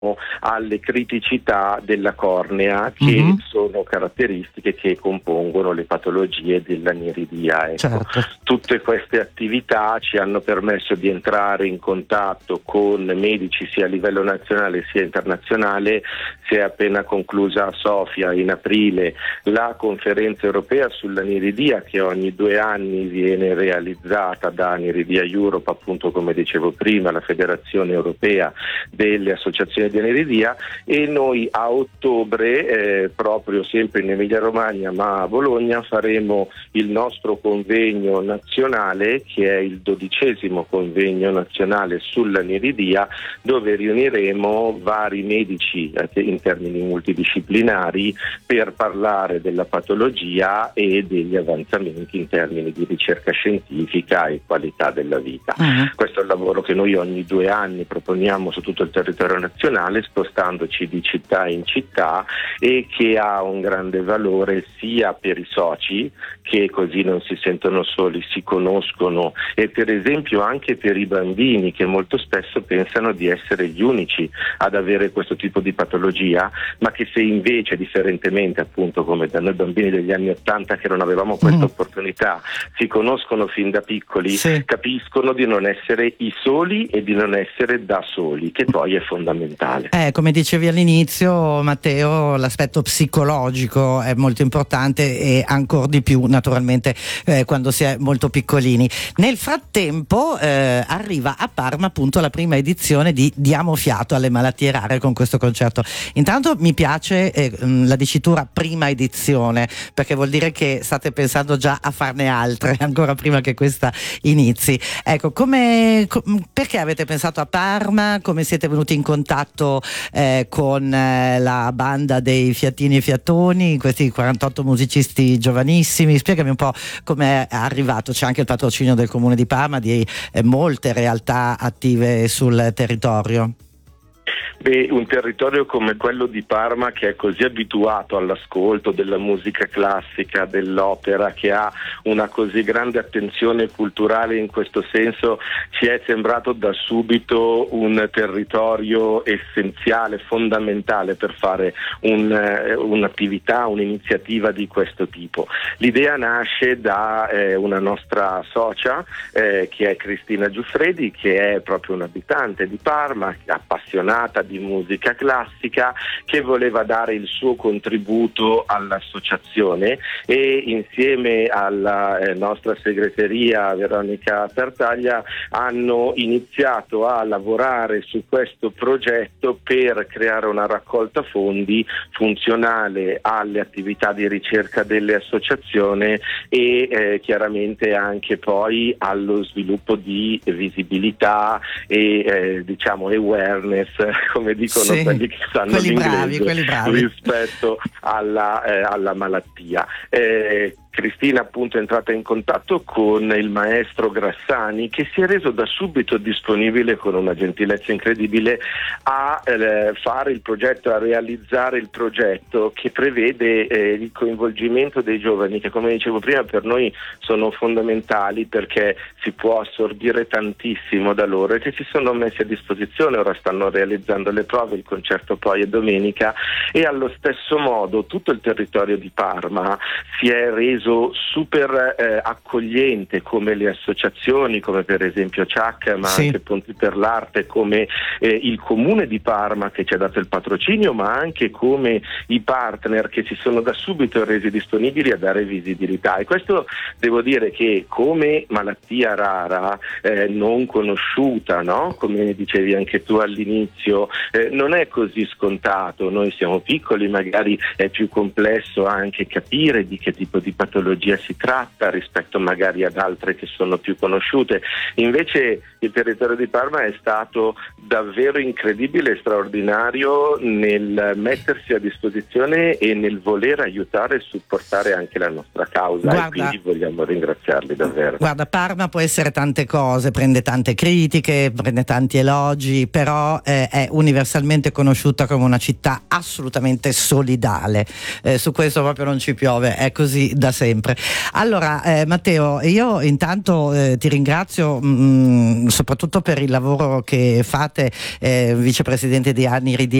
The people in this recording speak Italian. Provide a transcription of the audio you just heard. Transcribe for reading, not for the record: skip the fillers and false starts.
alle criticità della cornea, che sono caratteristiche che compongono le patologie dell'aniridia. Ecco. Certo. Tutte queste attività ci hanno permesso di entrare in contatto con medici sia a livello nazionale sia internazionale. Si è appena conclusa a Sofia in aprile la conferenza europea sull'aniridia, che ogni 2 anni viene realizzata da Aniridia Europe, appunto come dicevo prima, la Federazione Europea delle Associazioni di Aniridia, e noi a ottobre, proprio sempre in Emilia Romagna ma a Bologna, faremo il nostro convegno nazionale, che è il 12° convegno nazionale sull'aniridia, dove riuniremo vari medici in termini multidisciplinari per parlare della patologia e degli avanzamenti in termini di ricerca scientifica e qualità della vita. Questo è il lavoro che noi ogni 2 anni proponiamo su tutto il territorio nazionale, spostandoci di città in città, e che ha un grande valore sia per i soci, che così non si sentono soli, si conoscono, e per esempio anche per i bambini, che molto spesso pensano di essere gli unici ad avere questo tipo di patologia, ma che se invece, differentemente appunto come da noi bambini degli anni '80 che non avevamo questa opportunità, si conoscono fin da piccoli, capiscono di non essere i soli e di non essere da soli, che poi è fondamentale. Come dicevi all'inizio, Matteo, l'aspetto psicologico è molto importante, e ancora di più naturalmente quando si è molto piccolini. Nel frattempo arriva a Parma appunto la prima edizione di Diamo fiato alle malattie rare, con questo concerto. Intanto mi piace la dicitura prima edizione, perché vuol dire che state pensando già a farne altre ancora prima che questa inizi. Ecco, perché avete pensato a Parma? Come siete venuti in contatto con la banda dei Fiatini e Fiatoni, questi 48 musicisti giovanissimi? Spiegami un po' come è arrivato. C'è anche il patrocinio del Comune di Parma, di molte realtà attive sul territorio. Un territorio come quello di Parma, che è così abituato all'ascolto della musica classica, dell'opera, che ha una così grande attenzione culturale in questo senso, ci è sembrato da subito un territorio essenziale, fondamentale per fare un'attività, un'iniziativa di questo tipo. L'idea nasce da una nostra socia, che è Cristina Giuffredi, che è proprio un abitante di Parma, appassionata di musica classica, che voleva dare il suo contributo all'associazione, e insieme alla nostra segreteria Veronica Tartaglia hanno iniziato a lavorare su questo progetto per creare una raccolta fondi funzionale alle attività di ricerca delle associazioni e chiaramente anche poi allo sviluppo di visibilità e diciamo awareness, come dicono quelli che sanno l'inglese, quelli bravi. Rispetto alla malattia. Cristina appunto è entrata in contatto con il maestro Grassani, che si è reso da subito disponibile, con una gentilezza incredibile, a fare il progetto, a realizzare il progetto, che prevede il coinvolgimento dei giovani, che come dicevo prima per noi sono fondamentali, perché si può assorbire tantissimo da loro, e che si sono messi a disposizione. Ora stanno realizzando le prove, il concerto poi è domenica, e allo stesso modo tutto il territorio di Parma si è reso super accogliente, come le associazioni, come per esempio CIAC, ma anche Ponti per l'Arte, come il Comune di Parma, che ci ha dato il patrocinio, ma anche come i partner che si sono da subito resi disponibili a dare visibilità. E questo devo dire che come malattia rara non conosciuta, no? Come dicevi anche tu all'inizio, non è così scontato. Noi siamo piccoli, magari è più complesso anche capire di che tipo di patologia si tratta rispetto magari ad altre che sono più conosciute. Invece il territorio di Parma è stato davvero incredibile e straordinario nel mettersi a disposizione e nel voler aiutare e supportare anche la nostra causa, e quindi vogliamo ringraziarli davvero. Guarda, Parma può essere tante cose, prende tante critiche, prende tanti elogi, però è universalmente conosciuta come una città assolutamente solidale. Su questo proprio non ci piove, è così da sempre. Allora Matteo, io intanto ti ringrazio soprattutto per il lavoro che fate, vicepresidente di ANI